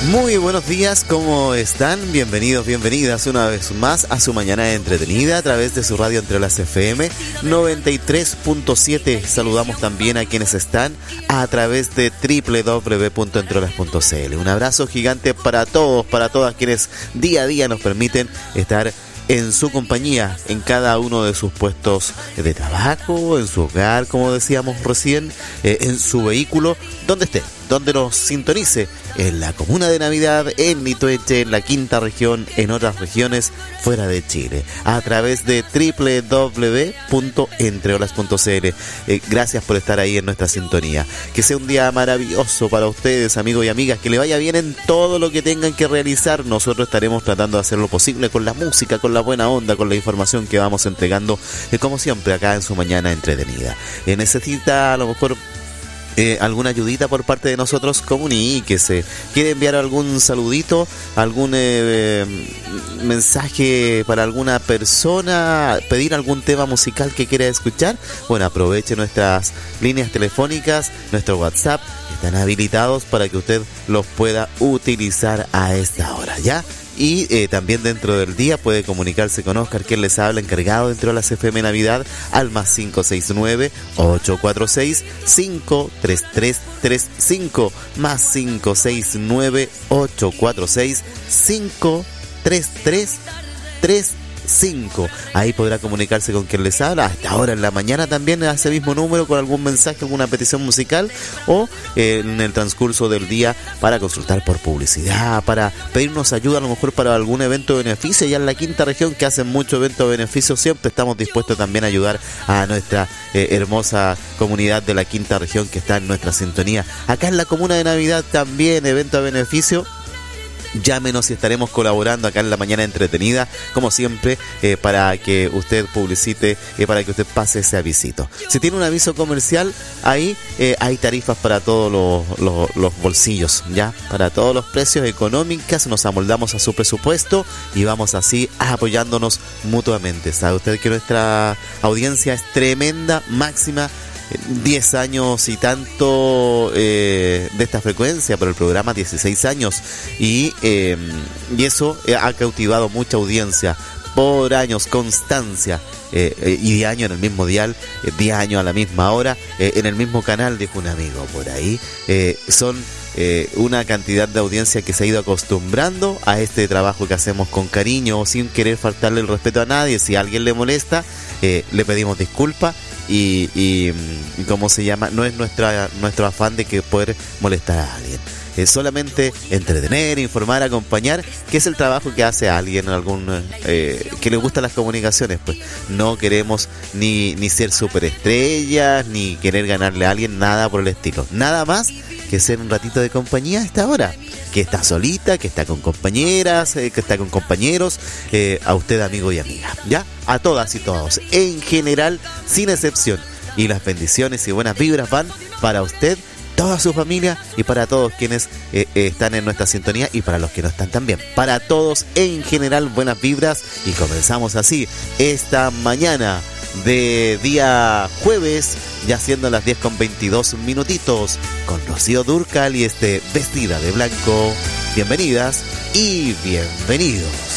Muy buenos días, ¿cómo están? Bienvenidos, bienvenidas una vez más a su mañana entretenida a través de su radio Entre Olas FM 93.7. Saludamos también a quienes están a través de www.entreolas.cl. Un abrazo gigante para todos, para todas quienes día a día nos permiten estar en su compañía, en cada uno de sus puestos de trabajo, en su hogar, como decíamos recién, en su vehículo, donde esté, donde nos sintonice, en la comuna de Navidad, en Litueche, en la quinta región, en otras regiones fuera de Chile, a través de www.entreolas.cl. Gracias por estar ahí en nuestra sintonía. Que sea un día maravilloso para ustedes, amigos y amigas, que le vaya bien en todo lo que tengan que realizar. Nosotros estaremos tratando de hacer lo posible con la música, con la buena onda, con la información que vamos entregando, como siempre, acá en su mañana entretenida. Necesita a lo mejor alguna ayudita por parte de nosotros, comuníquese. ¿Quiere enviar algún saludito, algún mensaje para alguna persona, pedir algún tema musical que quiera escuchar? Bueno, aproveche nuestras líneas telefónicas, nuestro WhatsApp, están habilitados para que usted los pueda utilizar a esta hora, ¿ya? Y también dentro del día puede comunicarse con Oscar, quien les habla, encargado dentro de las FM Navidad, al más 569-846-53335, más 569-846-53335. Ahí podrá comunicarse con quien les habla hasta ahora en la mañana, también a ese mismo número, con algún mensaje, alguna petición musical, o en el transcurso del día para consultar por publicidad, para pedirnos ayuda a lo mejor para algún evento de beneficio. Ya en la quinta región, que hacen mucho evento de beneficio, siempre estamos dispuestos también a ayudar a nuestra hermosa comunidad de la quinta región que está en nuestra sintonía. Acá en la comuna de Navidad también evento de beneficio. Llámenos y estaremos colaborando acá en la mañana entretenida, como siempre, para que usted publicite, para que usted pase ese avisito. Si tiene un aviso comercial, ahí hay tarifas para todos los bolsillos, ya, para todos los precios económicos. Nos amoldamos a su presupuesto y vamos así apoyándonos mutuamente. ¿Sabe usted que nuestra audiencia es tremenda, máxima? 10 años y tanto de esta frecuencia, pero el programa 16 años y eso ha cautivado mucha audiencia por años, constancia, y 10 años en el mismo dial, 10 años a la misma hora, en el mismo canal, dijo un amigo por ahí. Son una cantidad de audiencia que se ha ido acostumbrando a este trabajo que hacemos con cariño, sin querer faltarle el respeto a nadie. Si a alguien le molesta, le pedimos disculpas. Y ¿cómo se llama? No es nuestro afán de que poder molestar a alguien. Es solamente entretener, informar, acompañar, que es el trabajo que hace alguien que le gustan las comunicaciones. Pues no queremos ni ser superestrellas, ni querer ganarle a alguien, nada por el estilo. Nada más que ser un ratito de compañía a esta hora. Que está solita, que está con compañeras, que está con compañeros, a usted, amigo y amiga, ¿ya? A todas y todos, en general, sin excepción. Y las bendiciones y buenas vibras van para usted, toda su familia y para todos quienes están en nuestra sintonía y para los que no están también. Para todos, en general, buenas vibras. Y comenzamos así esta mañana de día jueves, ya siendo las 10:22 minutitos, con Rocío Dúrcal y Vestida de Blanco. Bienvenidas y bienvenidos.